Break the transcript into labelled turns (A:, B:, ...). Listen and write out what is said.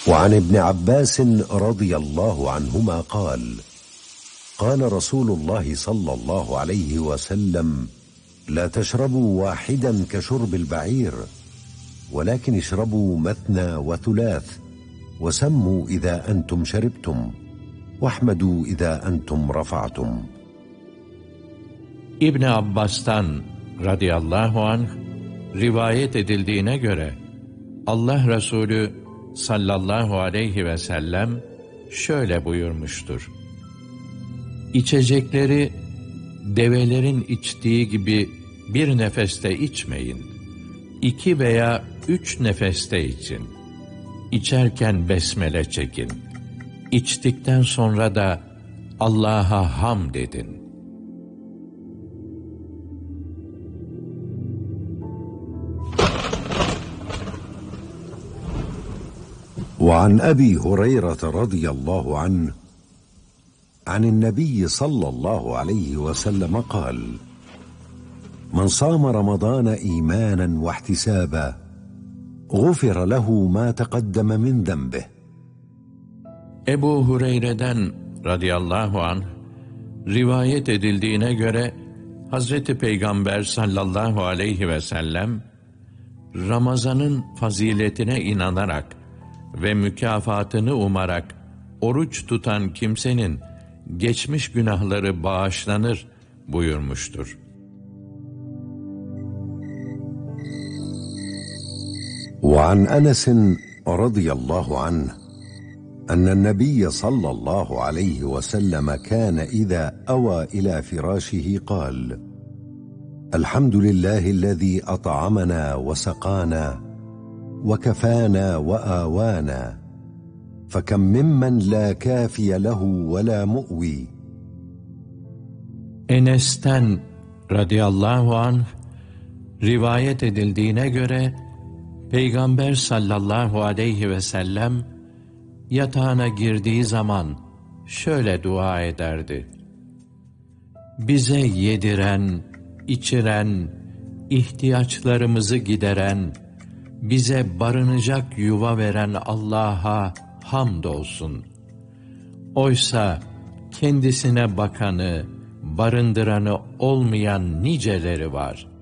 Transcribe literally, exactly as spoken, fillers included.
A: وعن ابن عباس رضي الله عنهما قال قال رسول الله صلى الله عليه وسلم لا تشربوا واحدا كشرب البعير ولكن اشربوا مثنى وثلاث وسموا إذا أنتم شربتم واحمدوا إذا أنتم رفعتم.
B: İbn Abbas'tan radıyallahu anh rivayet edildiğine göre Allah Resulü sallallahu aleyhi ve sellem şöyle buyurmuştur: İçecekleri develerin içtiği gibi bir nefeste içmeyin. İki veya üç nefeste için. İçerken besmele çekin. İçtikten sonra da Allah'a hamd edin.
A: وعن أبي هريرة رضي الله عنه عن النبي صلى الله عليه وسلم قال من صام رمضان إيمانا واحتسابا غفر له ما تقدم من ذنبه.
B: Ebu Hureyre'den radıyallahu anh rivayet edildiğine göre Hazreti Peygamber sallallahu aleyhi ve sellem Ramazan'ın faziletine inanarak ve mükafatını umarak oruç tutan kimsenin geçmiş günahları bağışlanır buyurmuştur.
A: وعن أنس رضي الله عنه أن النبي صلى الله عليه وسلم كان إذا أوى إلى فراشه قال الحمد لله الذي أطعمنا وسقانا وكفانا وآوانا فكم ممن لا كافي له ولا مؤوي.
B: Enes'ten radıyallahu anh rivayet edildiğine göre Peygamber sallallahu aleyhi ve sellem yatağına girdiği zaman şöyle dua ederdi: Bize yediren, içiren, ihtiyaçlarımızı gideren, bize barınacak yuva veren Allah'a hamdolsun. Oysa kendisine bakanı, barındıranı olmayan niceleri var.